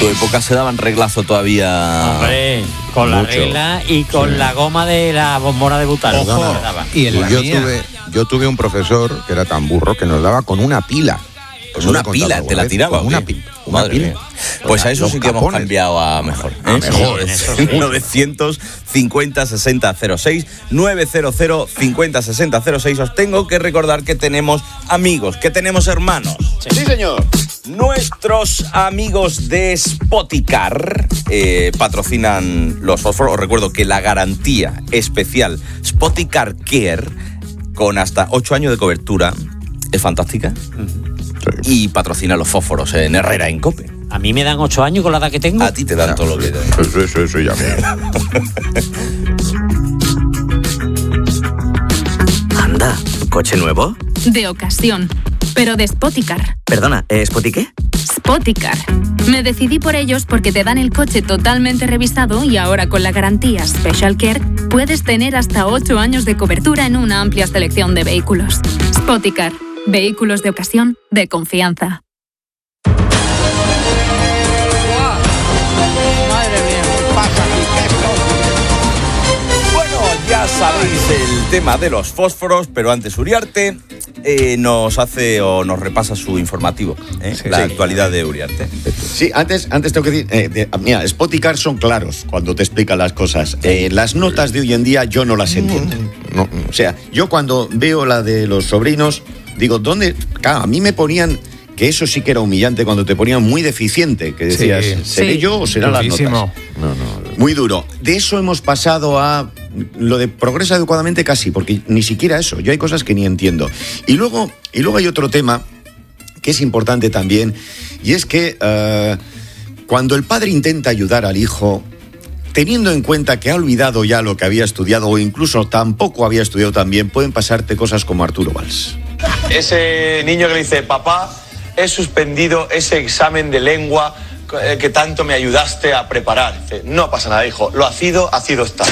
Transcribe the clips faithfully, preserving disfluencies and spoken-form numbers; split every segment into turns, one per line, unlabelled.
tu época se daban reglazo todavía.
Hombre, con la
Mucho.
regla y con sí. la goma de la bombona de butano.
Ojo, y en la yo mía. tuve yo tuve un profesor que era tan burro que nos daba con una pila.
Con una pila, te la tiraba.
Con una pila. Una
Madre
pila.
mía. Pues a eso
Los
sí que hemos
capones.
cambiado a mejor. ¿eh?
A mejor.
Sí, novecientos cincuenta sesenta cero seis, novecientos cincuenta sesenta cero seis. Os tengo que recordar que tenemos amigos, que tenemos hermanos.
Sí, sí señor.
Nuestros amigos de Spoticar eh, patrocinan los fósforos. Os recuerdo que la garantía especial Spoticar Care, con hasta ocho años de cobertura, es fantástica. Uh-huh. Y patrocina los fósforos en Herrera, en COPE.
A mí me dan ocho años con la edad que tengo.
A ti te dan todo lo que te dan.
Eso, eso, eso, ya me...
Anda, ¿coche nuevo?
De ocasión, pero de Spoticar.
Perdona, ¿eh, ¿Spoti qué?
Spoticar. Me decidí por ellos porque te dan el coche totalmente revisado y ahora con la garantía Special Care puedes tener hasta ocho años de cobertura en una amplia selección de vehículos. Spoticar. Vehículos de ocasión de confianza.
Madre mía, ¿qué pasa aquí?
Bueno, ya sabéis el tema de los fósforos, pero antes Uriarte eh, nos hace o nos repasa su informativo, ¿eh?
Sí,
la
sí.
actualidad de Uriarte.
Sí, antes, antes tengo que decir, eh, de, mira, Spoticar son claros cuando te explican las cosas. Eh, las notas de hoy en día yo no las entiendo.
No,
O sea, yo cuando veo la de los sobrinos, digo, ¿dónde? Claro, a mí me ponían, que eso sí que era humillante, cuando te ponían muy deficiente, que decías,
Sí.
¿seré
Sí.
yo o serán
Durísimo.
las notas?
No, no.
Muy duro. De eso hemos pasado a lo de progresa adecuadamente casi, porque ni siquiera eso. Yo hay cosas que ni entiendo. Y luego, y luego hay otro tema que es importante también, y es que uh, cuando el padre intenta ayudar al hijo, teniendo en cuenta que ha olvidado ya lo que había estudiado o incluso tampoco había estudiado tan bien, pueden pasarte cosas como Arturo Valls.
Ese niño que le dice, papá, he suspendido ese examen de lengua que tanto me ayudaste a preparar. Dice, no pasa nada, hijo, lo hacido, hacido está.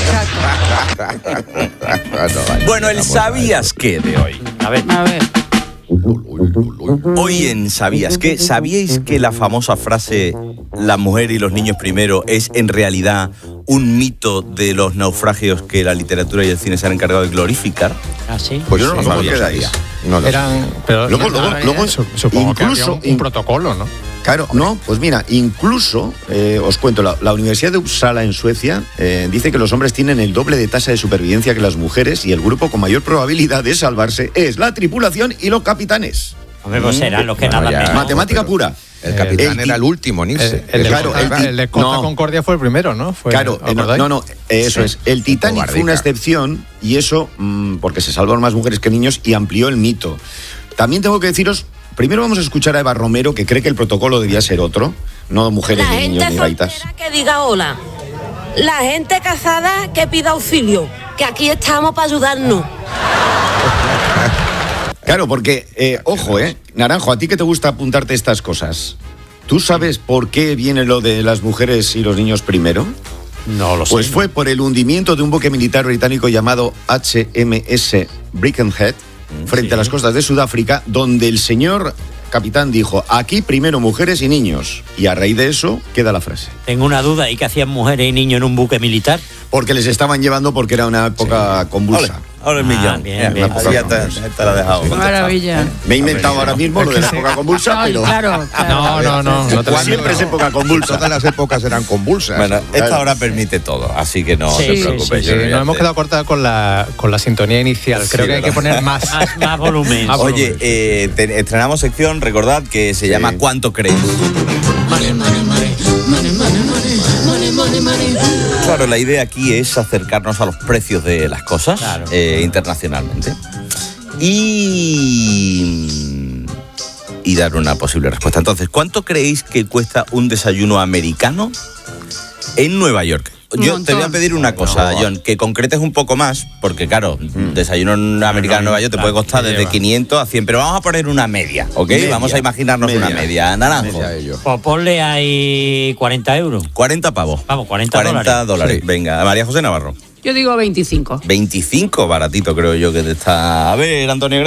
Bueno, el ¿sabías qué de hoy?
A ver, a ver.
Hoy en ¿sabías qué? ¿Sabíais que la famosa frase la mujer y los niños primero es en realidad un mito de los naufragios que la literatura y el cine se han encargado de glorificar?
¿Ah, sí?
Pues
Yo
yo
no
no
lo
lo
sabía.
sabía. No lo
Eran, pero
Luego, luego,
ah,
luego,
su- supongo que
incluso-
había un, un protocolo, ¿no?
Claro, no, pues mira, incluso, eh, os cuento, la, la Universidad de Uppsala en Suecia eh, dice que los hombres tienen el doble de tasa de supervivencia que las mujeres y el grupo con mayor probabilidad de salvarse es la tripulación y los capitanes.
Hombre, pues serán los que
Bueno,
nadan
ya.
menos.
Matemática
pero-
pura.
El capitán
El ti-
era el último en irse.
El, el de
Claro,
Costa,
el ti-
el de Costa
no.
Concordia fue el primero, ¿no? Fue,
Claro, eh, no,
¿acordáis?
no, no, eh, eso
Sí.
es. El Titanic fue una
Cobardica.
excepción y eso mm, porque se salvaron más mujeres que niños y amplió el mito. También tengo que deciros, primero vamos a escuchar a Eva Romero, que cree que el protocolo debía ser otro, no mujeres
La
ni niños
gente
ni gaitas.
soltera que diga hola. La gente casada que pida auxilio. Que aquí estamos para ayudarnos.
Claro, porque, eh, ojo, eh, Naranjo, a ti que te gusta apuntarte estas cosas, ¿tú sabes por qué viene lo de las mujeres y los niños primero?
No lo sé.
Pues fue por el hundimiento de un buque militar británico llamado H M S Birkenhead frente
Sí.
a las costas de Sudáfrica, donde el señor capitán dijo, aquí primero mujeres y niños. Y a raíz de eso queda la frase.
Tengo una duda, ¿y qué hacían mujeres y niños en un buque militar?
Porque les estaban llevando porque era una época convulsa.
Ahora el
Ah,
millón.
bien,
Mira,
bien.
así ya te, te la he dejado.
Maravilla.
Me he inventado ahora mismo lo de la época convulsa,
Ay,
pero
claro, claro.
No, no, no. no te lo
siempre es
digo.
época convulsa.
Todas las épocas eran convulsas.
Bueno, esta
Claro.
hora permite todo, así que no
Sí,
te
sí,
preocupes.
Sí,
yo
nos
ya
hemos
te-
quedado corta con la, con la sintonía inicial. Creo
Sí,
que hay que
¿verdad?
poner más.
Más, más volumen.
Ah,
Oye,
volumen.
eh, te- estrenamos sección, recordad, que se llama ¿Cuánto crees? Claro, la idea aquí es acercarnos a los precios de las cosas
Claro.
eh, internacionalmente y, y dar una posible respuesta. Entonces, ¿cuánto creéis que cuesta un desayuno americano en Nueva York?
Un
Yo te voy a
montón.
pedir una cosa,
No.
John, que concretes un poco más, porque claro, desayuno en americano en Nueva York te
claro,
puede costar
¿qué
desde
lleva?
quinientos a cien, pero vamos a poner una media, ¿ok?
Media.
Vamos a imaginarnos
Media.
una media. Naranjo,
Media ello.
Pues ponle ahí cuarenta euros.
cuarenta pavos.
Vamos, cuarenta
cuarenta dólares.
Sí.
Venga, María José Navarro.
Yo digo veinticinco.
veinticinco, baratito creo yo que te está... A ver, Antonio.